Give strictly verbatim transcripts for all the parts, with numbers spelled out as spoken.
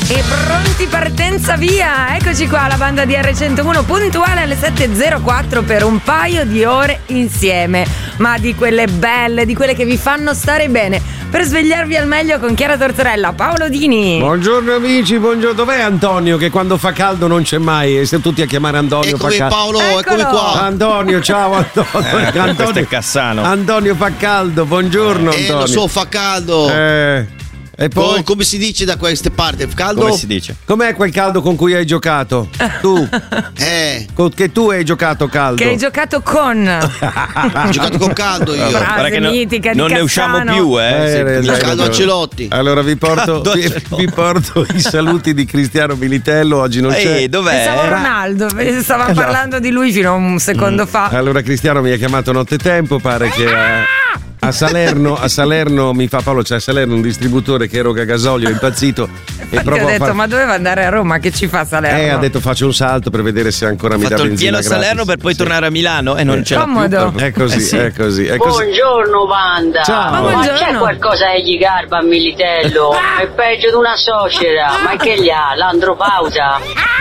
E pronti, partenza via! Eccoci qua, la banda di R centouno puntuale alle sette e zero quattro per un paio di ore insieme. Ma di quelle belle, di quelle che vi fanno stare bene. Per svegliarvi al meglio con Chiara Tortorella, Paolo Dini. Buongiorno amici, buongiorno. Dov'è Antonio che quando fa caldo non c'è mai? E siamo tutti a chiamare Antonio. Eccomi fa Paolo, Eccolo. eccomi qua. Antonio, ciao Antonio. Eh, Antonio questo è Cassano. Antonio fa caldo, buongiorno Eh, Antonio. lo so, fa caldo. Eh, e poi Co- come si dice da queste parti? Caldo? Come si dice? com'è quel caldo con cui hai giocato? Tu, Eh, con, che tu hai giocato caldo? Che hai giocato con ho giocato con caldo io. Frase Guarda che no- mitica di non ne Cassano. usciamo più, eh. Eh, Sì, hai comincia- ragione. Caldo a Celotti. Allora vi porto, Caldo a vi, Celotti. vi porto i saluti di Cristiano Militello. Oggi non c'è. Ehi, dov'è? Pensavo a Ronaldo, stavamo parlando di lui fino a un secondo fa. Allora Cristiano mi ha chiamato nottetempo, pare che a, a Salerno, a Salerno mi fa Paolo, c'è a Salerno un distributore che eroga gasolio, è impazzito e Infatti ho proprio detto, fa- ma doveva andare a Roma, che ci fa Salerno? eh, ha detto faccio un salto per vedere se ancora Ha mi dà fatto il benzina pieno a Salerno gratis. per poi Sì. tornare a Milano e non ce l'ha più. Comodo. proprio. È così, Eh sì. è così, è così. Buongiorno banda. Ciao. Ma Ma buongiorno. c'è qualcosa che gli garba a Militello? È peggio di una suocera. Ma che gli ha? L'andropausa?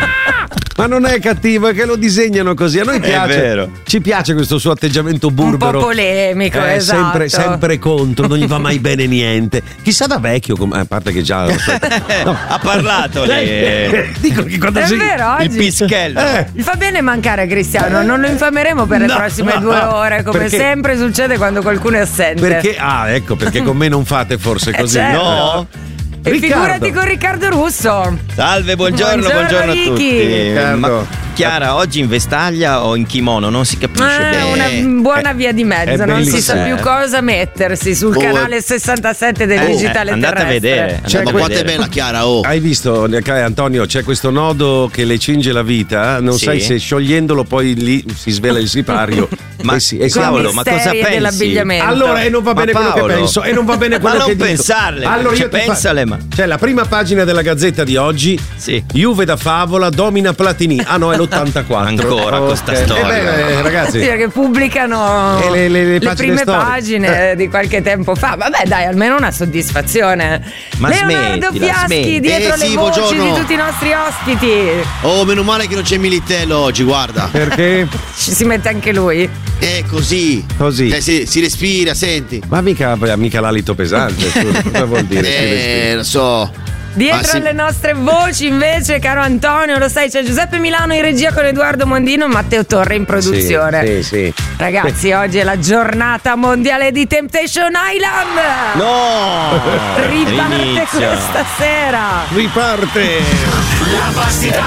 Ma non è cattivo, è che lo disegnano così. A noi piace. vero. Ci piace questo suo atteggiamento Un po' burbero. polemico, Eh, esatto. sempre, sempre contro, non gli va mai bene niente. Chissà da vecchio, com- a parte che già. lo so. No. Ha parlato lei. Eh, Dico che quando È si. vero, Il oggi pischello. Eh. gli fa bene mancare Cristiano, non lo infameremo per le No, prossime no, due ore, come perché- sempre succede quando qualcuno è assente. Perché? Ah, ecco, perché con me non fate forse Eh, così. certo. No. E Riccardo. figurati con Riccardo Russo. Salve, buongiorno, Buongiorno, buongiorno, a Ricky. tutti. Riccardo. Ma Chiara, oggi in vestaglia o in kimono? Non si capisce Eh, bene. una buona via di è mezzo, non si sa bellissimo. più cosa mettersi sul Oh, canale sessantasette del eh, digitale andate a terrestre. vedere. C'è Ma que- quanto è bella Chiara, oh. Hai visto, eh, Antonio, c'è questo nodo che le cinge la vita, non Sì. sai se sciogliendolo poi lì si svela il sipario. Ma Eh sì, eh sì. cavolo, ma cosa Misteri pensi? dell'abbigliamento. Allora, e non va Ma bene quello che Paolo. penso, e non va bene quello Ma che non dico. pensarle, Allora, cioè, io ti fa- pensale, ma- C'è la prima pagina della Gazzetta di oggi. Sì. Juve da favola domina Platini. Ah no, è l'ottantaquattro. Ancora con sta storia. Eh beh, eh, ragazzi. Sì, che pubblicano E le- le- le pagine prime storiche. pagine di qualche tempo fa. Vabbè, dai, almeno una soddisfazione. Ma Leonardo smettila, Fiaschi smetti. dietro Eh, le sì, voci buongiorno. di tutti i nostri ospiti. Oh, meno male che non c'è Militello oggi, guarda. Perché? Ci si mette anche lui. È così. Così. Eh, si, si respira, senti. Ma mica, mica l'alito pesante, scusa, cosa vuol dire? Si respira? Eh, lo so. Dietro Ah, sì. alle nostre voci, invece, caro Antonio, lo sai, c'è Giuseppe Milano in regia con Edoardo Mondino e Matteo Torre in produzione. Sì, sì, sì. Ragazzi, oggi è la giornata mondiale di Temptation Island. No! Riparte Inizia. questa sera. Riparte! Eh, Invece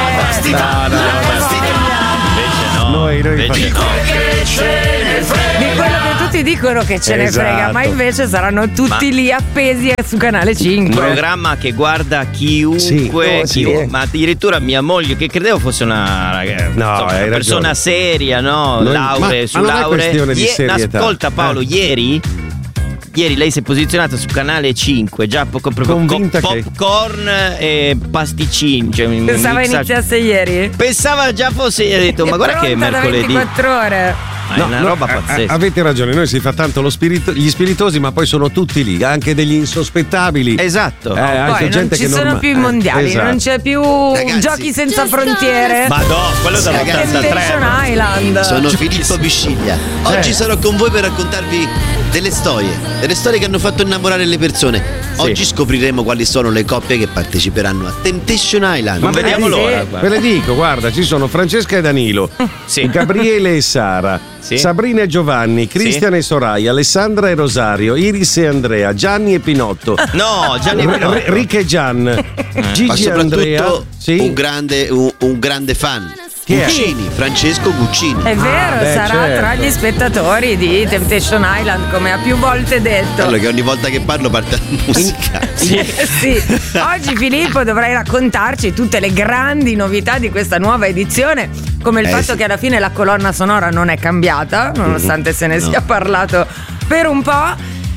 no. Noi- noi Invece facciamo- Di quello che tutti dicono che ce ne Esatto. frega, ma invece saranno tutti Ma- lì appesi su Canale un cinque. programma che guarda chiunque, Sì, oh, sì. chiunque. Ma addirittura mia moglie, che credevo fosse una, ragazza, No, insomma, hai una persona ragione. seria, no? Non- Lauree ma- su ma non è lauree. questione di serietà. Ascolta Paolo, Eh. ieri Ieri lei si è posizionata su Canale cinque, già poco proprio Convinta co- che- popcorn e pasticcini. Cioè un Pensava mixaggio- iniziasse ieri. Pensava già fosse, ha detto, ma guarda che è pronta da mercoledì. ventiquattro ore. Ma è una no, roba a- a- pazzesca. avete ragione, noi si fa tanto lo spirito, gli spiritosi, ma poi sono tutti lì, anche degli insospettabilii. Esatto. Eh, anche Poi non gente ci che sono non- più i eh, mondiali, esatto. non c'è più Ragazzi. giochi senza frontiere. Ma no, quello Sì, dall'ottantatré. Temptation Island. Sono Filippo Bisciglia. Oggi Eh. sarò con voi per raccontarvi delle storie, delle storie che hanno fatto innamorare le persone. Oggi scopriremo quali sono le coppie che parteciperanno a Temptation Island. Ma vediamo Eh, sì. l'ora. Ve guarda. le dico, guarda, ci sono Francesca e Danilo, Sì. Gabriele e Sara, Sì. Sabrina e Giovanni, Cristian e Soraya, Alessandra e Rosario, Iris e Andrea, Gianni e Pinotto, No, Gianni R- Pinotto. R- Rick e Gian, Ma Gigi e Andrea. soprattutto Sì? un, grande, un, un grande fan. Chi è? Guccini, Francesco Guccini. È vero, Ah, beh, sarà certo. tra gli spettatori di Temptation Island, come ha più volte detto. Allora che ogni volta che parlo parte la musica. Eh sì. Oggi Filippo dovrai raccontarci tutte le grandi novità di questa nuova edizione, come il Eh, fatto sì. che alla fine la colonna sonora non è cambiata, nonostante se ne No. sia parlato per un po'.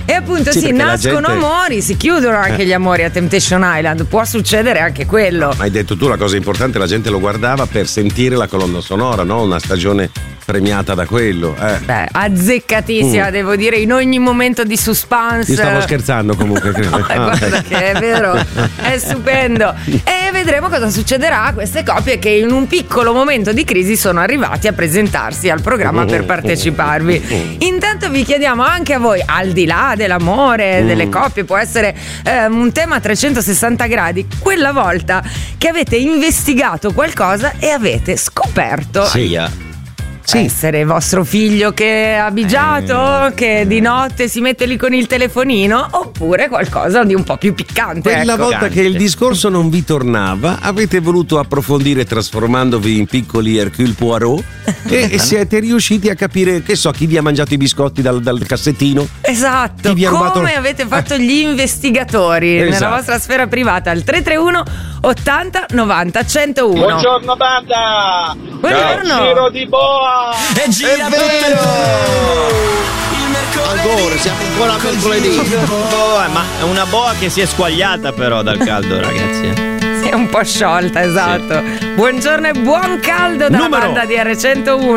E appunto Sì, sì, perché la nascono gente- amori, si chiudono anche gli amori a Temptation Island, può succedere anche quello. Ma hai detto tu la cosa importante, la gente lo guardava per sentire la colonna sonora, no? Una stagione premiata da quello. Eh. Beh, azzeccatissima, Mm. devo dire, in ogni momento di suspense. Io stavo scherzando comunque, credo. No, eh, Ah, guarda ok. che è vero, è stupendo. E vedremo cosa succederà a queste coppie che in un piccolo momento di crisi sono arrivati a presentarsi al programma per parteciparvi. Intanto vi chiediamo anche a voi, al di là dell'amore, delle coppie, può essere eh, un tema a trecentosessanta gradi, quella volta che avete investigato qualcosa e avete scoperto Aia. Sì. essere vostro figlio che è abigiato, che di notte si mette lì con il telefonino, oppure qualcosa di un po' più piccante. Quella ecco. volta che il discorso non vi tornava, avete voluto approfondire trasformandovi in piccoli Hercule Poirot e, e siete riusciti a capire, che so, chi vi ha mangiato i biscotti dal, dal cassettino. Esatto, Chi vi ha come rubato- avete fatto gli investigatori Esatto. nella vostra sfera privata al tre tre uno ottanta novanta centouno. Buongiorno banda! Buongiorno. Giro di boa! E gira vero! Ancora, siamo ancora a mercoledì. boa, ma è una boa che si è squagliata però dal caldo, ragazzi. eh. Si è un po' sciolta, esatto. Buongiorno e buon caldo dalla Numero. banda di erre centouno.